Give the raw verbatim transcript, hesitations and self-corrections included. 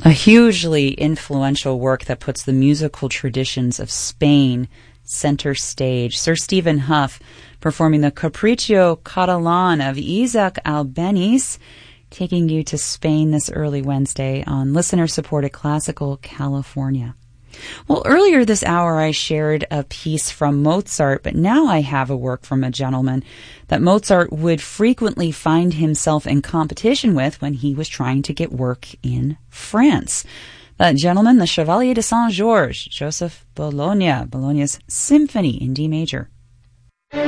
A hugely influential work that puts the musical traditions of Spain center stage. Sir Stephen Hough performing the Capriccio Catalan of Isaac Albeniz, taking you to Spain this early Wednesday on listener-supported Classical California. Well, earlier this hour I shared a piece from Mozart, but now I have a work from a gentleman that Mozart would frequently find himself in competition with when he was trying to get work in France. That gentleman, the Chevalier de Saint-Georges, Joseph Bologna, Bologna's Symphony in D major.